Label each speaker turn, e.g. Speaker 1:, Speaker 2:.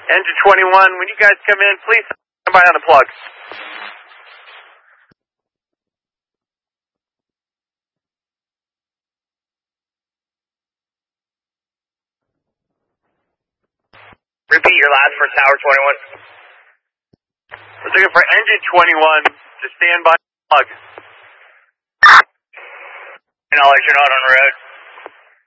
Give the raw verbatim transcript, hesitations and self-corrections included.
Speaker 1: Engine twenty-one, when you guys come in, please stand by on the plug.
Speaker 2: Repeat your last for Tower twenty-one.
Speaker 1: We're looking for engine twenty-one to stand by on the plug.
Speaker 2: Acknowledge you're not on the road.